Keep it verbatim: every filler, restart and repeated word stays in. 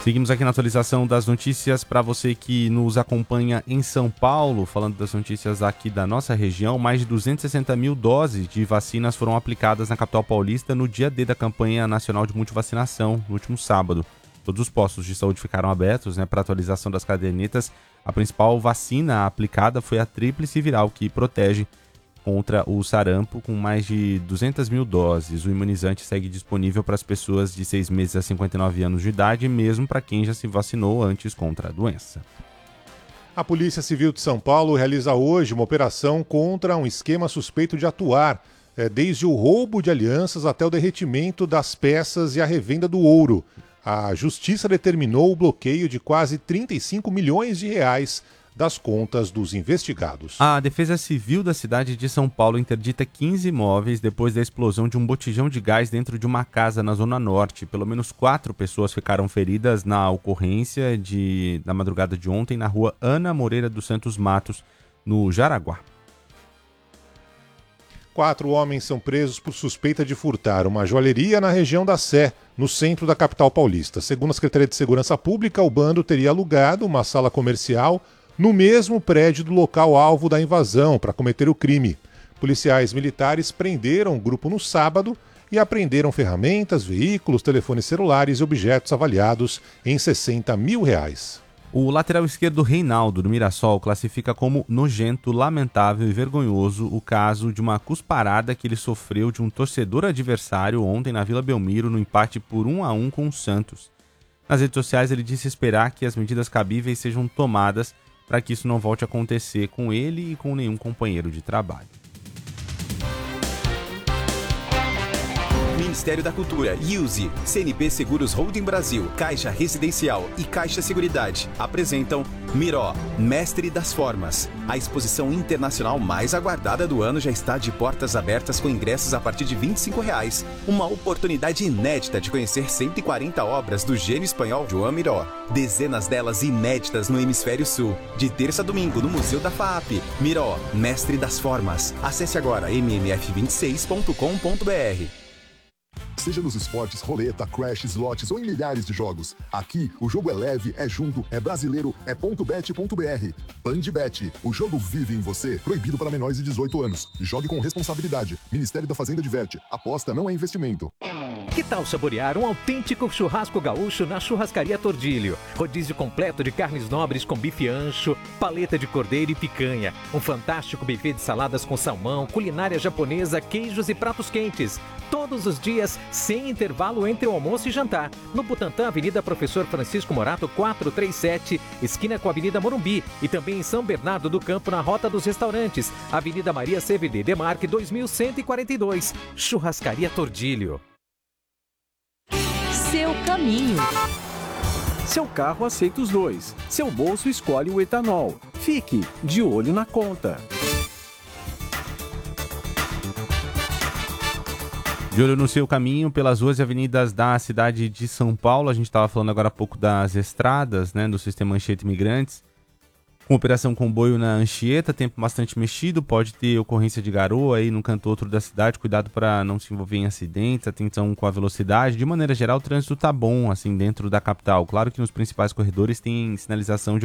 Seguimos aqui na atualização das notícias para você que nos acompanha em São Paulo, falando das notícias aqui da nossa região. Mais de duzentas e sessenta mil doses de vacinas foram aplicadas na capital paulista no dia D da campanha nacional de multivacinação, no último sábado. Todos os postos de saúde ficaram abertos, né, para atualização das cadernetas. A principal vacina aplicada foi a tríplice viral, que protege contra o sarampo, com mais de duzentas mil doses. O imunizante segue disponível para as pessoas de seis meses a cinquenta e nove anos de idade, mesmo para quem já se vacinou antes contra a doença. A Polícia Civil de São Paulo realiza hoje uma operação contra um esquema suspeito de atuar, é, desde o roubo de alianças até o derretimento das peças e a revenda do ouro. A Justiça determinou o bloqueio de quase trinta e cinco milhões de reais das contas dos investigados. A Defesa Civil da cidade de São Paulo interdita quinze imóveis depois da explosão de um botijão de gás dentro de uma casa na Zona Norte. Pelo menos quatro pessoas ficaram feridas na ocorrência de, na madrugada de ontem na rua Ana Moreira dos Santos Matos, no Jaraguá. Quatro homens são presos por suspeita de furtar uma joalheria na região da Sé, no centro da capital paulista. Segundo a Secretaria de Segurança Pública, o bando teria alugado uma sala comercial no mesmo prédio do local alvo da invasão para cometer o crime. Policiais militares prenderam o grupo no sábado e apreenderam ferramentas, veículos, telefones celulares e objetos avaliados em sessenta mil reais. O lateral esquerdo Reinaldo, do Mirassol, classifica como nojento, lamentável e vergonhoso o caso de uma cusparada que ele sofreu de um torcedor adversário ontem na Vila Belmiro, no empate por um a um com o Santos. Nas redes sociais, ele disse esperar que as medidas cabíveis sejam tomadas para que isso não volte a acontecer com ele e com nenhum companheiro de trabalho. Ministério da Cultura, I U S E, C N P Seguros Holding Brasil, Caixa Residencial e Caixa Seguridade apresentam Miró, Mestre das Formas. A exposição internacional mais aguardada do ano já está de portas abertas com ingressos a partir de vinte e cinco reais. Uma oportunidade inédita de conhecer cento e quarenta obras do gênio espanhol Joan Miró. Dezenas delas inéditas no Hemisfério Sul. De terça a domingo no Museu da FAAP. Miró, Mestre das Formas. Acesse agora m m f vinte e seis ponto com ponto b r. Seja nos esportes, roleta, crash, slots ou em milhares de jogos. Aqui, o jogo é leve, é junto, é brasileiro, é .bet ponto b r. Bandbet, o jogo vive em você. Proibido para menores de dezoito anos. Jogue com responsabilidade. Ministério da Fazenda diverte. Aposta não é investimento. Que tal saborear um autêntico churrasco gaúcho na Churrascaria Tordilho? Rodízio completo de carnes nobres com bife ancho, paleta de cordeiro e picanha. Um fantástico buffet de saladas com salmão, culinária japonesa, queijos e pratos quentes. Todos os dias, sem intervalo entre o almoço e jantar. No Butantã, Avenida Professor Francisco Morato, quatrocentos e trinta e sete, esquina com a Avenida Morumbi. E também em São Bernardo do Campo, na Rota dos Restaurantes, Avenida Maria C V D Demarque dois mil cento e quarenta e dois. Churrascaria Tordilho. Seu caminho. Seu carro aceita os dois. Seu bolso escolhe o etanol. Fique de olho na conta. De olho no seu caminho pelas ruas e avenidas da cidade de São Paulo. A gente estava falando agora há pouco das estradas, né, do sistema Anchieta Imigrantes. Com operação comboio na Anchieta, tempo bastante mexido, pode ter ocorrência de garoa aí num canto outro da cidade. Cuidado para não se envolver em acidentes, atenção com a velocidade. De maneira geral, o trânsito tá bom assim dentro da capital. Claro que nos principais corredores tem sinalização de